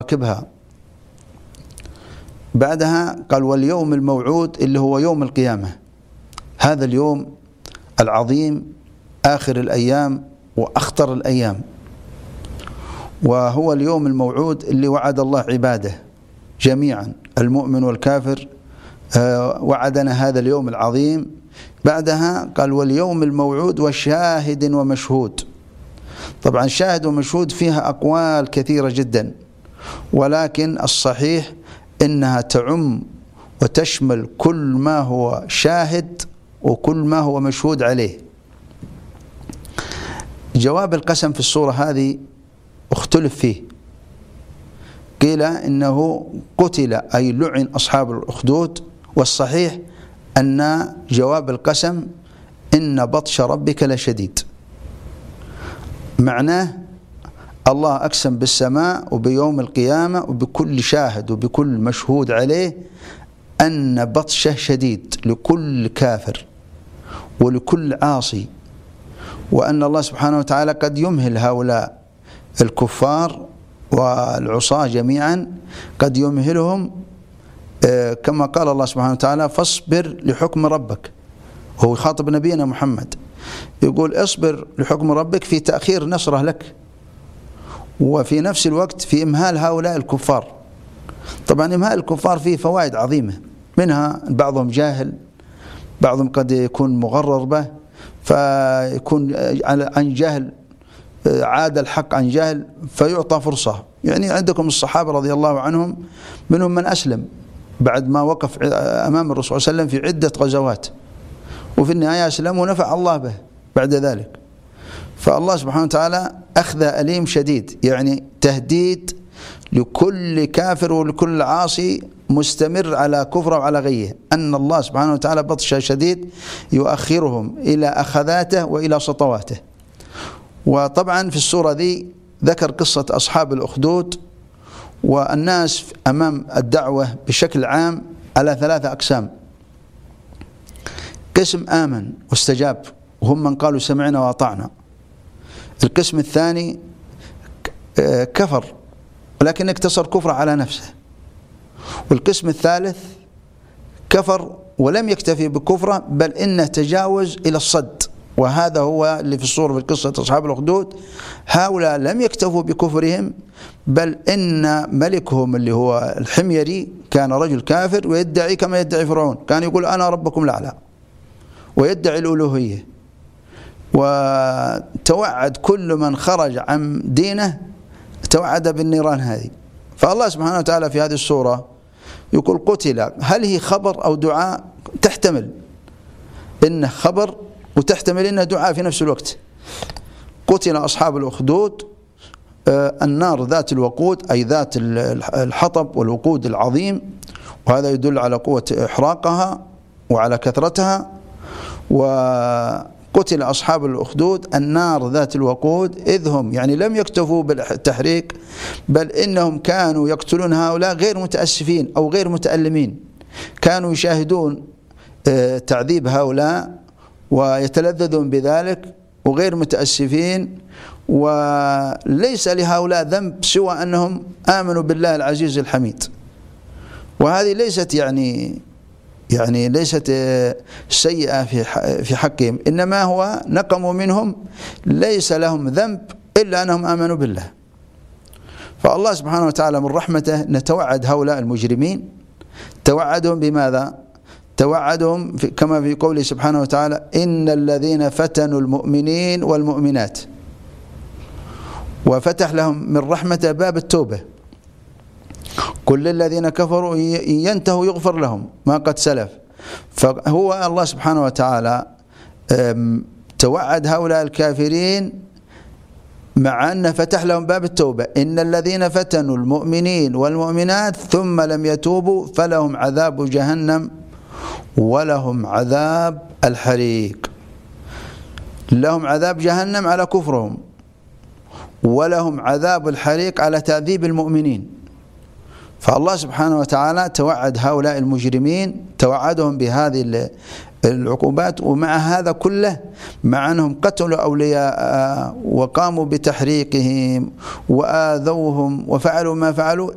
يراقبها. بعدها قال واليوم الموعود اللي هو يوم القيامة، هذا اليوم العظيم آخر الأيام وأخطر الأيام، وهو اليوم الموعود اللي وعد الله عباده جميعا المؤمن والكافر، وعدنا هذا اليوم العظيم. بعدها قال واليوم الموعود وشاهد ومشهود. طبعا شاهد ومشهود فيها أقوال كثيرة جدا، ولكن الصحيح إنها تعم وتشمل كل ما هو شاهد وكل ما هو مشهود عليه. جواب القسم في السورة هذه اختلف فيه، قيل إنه قتل أي لعن أصحاب الأخدود، والصحيح أن جواب القسم إن بطش ربك لشديد. معناه الله أقسم بالسماء وبيوم القيامة وبكل شاهد وبكل مشهود عليه أن بطشه شديد لكل كافر ولكل عاصي، وأن الله سبحانه وتعالى قد يمهل هؤلاء الكفار والعصاة جميعا، قد يمهلهم كما قال الله سبحانه وتعالى فاصبر لحكم ربك، وهو يخاطب نبينا محمد يقول اصبر لحكم ربك في تأخير نصره لك، وفي نفس الوقت في إمهال هؤلاء الكفار. طبعا إمهال الكفار فيه فوائد عظيمة، منها بعضهم جاهل، بعضهم قد يكون مغرر به فيكون عن جهل عاد الحق عن جهل فيعطى فرصة. يعني عندكم الصحابة رضي الله عنهم منهم من أسلم بعد ما وقف أمام الرسول صلى الله عليه وسلم في عدة غزوات، وفي النهاية أسلم ونفع الله به بعد ذلك. فالله سبحانه وتعالى أخذ أليم شديد، يعني تهديد لكل كافر ولكل عاصي مستمر على كفره وعلى غيه، أن الله سبحانه وتعالى بطش شديد يؤخرهم إلى أخذاته وإلى سطواته. وطبعا في السورة ذي ذكر قصة أصحاب الأخدود، والناس أمام الدعوة بشكل عام على 3 أقسام: قسم آمن واستجاب وهم من قالوا سمعنا وأطعنا، القسم الثاني كفر ولكن اقتصر كفر على نفسه، والقسم الثالث كفر ولم يكتفي بكفره بل إنه تجاوز إلى الصد، وهذا هو اللي في الصورة في قصة أصحاب الأخدود. هؤلاء لم يكتفوا بكفرهم بل إن ملكهم اللي هو الحميري كان رجل كافر ويدعي كما يدعي فرعون، كان يقول أنا ربكم الأعلى ويدعي الألوهية، وتوعد كل من خرج عن دينه توعد بالنيران هذه. فالله سبحانه وتعالى في هذه السورة يقول قتل، هل هي خبر أو دعاء؟ تحتمل إنه خبر وتحتمل إنه دعاء في نفس الوقت. قتل أصحاب الأخدود، النار ذات الوقود أي ذات الحطب والوقود العظيم، وهذا يدل على قوة إحراقها وعلى كثرتها. وقتل أصحاب الأخدود النار ذات الوقود، إذ هم يعني لم يكتفوا بالتحريق بل إنهم كانوا يقتلون هؤلاء غير متأسفين أو غير متألمين، كانوا يشاهدون تعذيب هؤلاء ويتلذذون بذلك وغير متأسفين، وليس لهؤلاء ذنب سوى أنهم آمنوا بالله العزيز الحميد. وهذه ليست يعني ليست سيئة في حقهم، إنما هو نقموا منهم، ليس لهم ذنب إلا أنهم آمنوا بالله. فالله سبحانه وتعالى من رحمته نتوعد هؤلاء المجرمين، توعدهم بماذا؟ توعدهم كما في قوله سبحانه وتعالى إن الذين فتنوا المؤمنين والمؤمنات، وفتح لهم من رحمته باب التوبة، كل الذين كفروا ينتهوا يغفر لهم ما قد سلف. فهو الله سبحانه وتعالى توعد هؤلاء الكافرين مع أنه فتح لهم باب التوبة، إن الذين فتنوا المؤمنين والمؤمنات ثم لم يتوبوا فلهم عذاب جهنم ولهم عذاب الحريق. لهم عذاب جهنم على كفرهم، ولهم عذاب الحريق على تعذيب المؤمنين. فالله سبحانه وتعالى توعد هؤلاء المجرمين، توعدهم بهذه العقوبات، ومع هذا كله مع أنهم قتلوا أولياء وقاموا بتحريقهم وآذوهم وفعلوا ما فعلوا